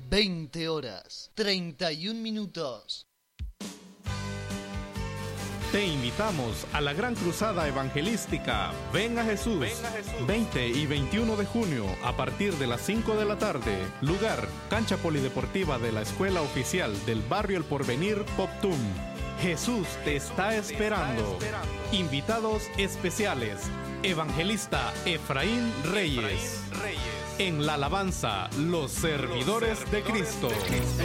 20 horas, 31 minutos. Te invitamos a la gran cruzada evangelística Ven a Jesús, 20 y 21 de junio a partir de las 5 de la tarde. Lugar, cancha polideportiva de la Escuela Oficial del Barrio El Porvenir, Poptum. Jesús te está esperando. Invitados especiales, evangelista Efraín Reyes. En la alabanza, los servidores de Cristo.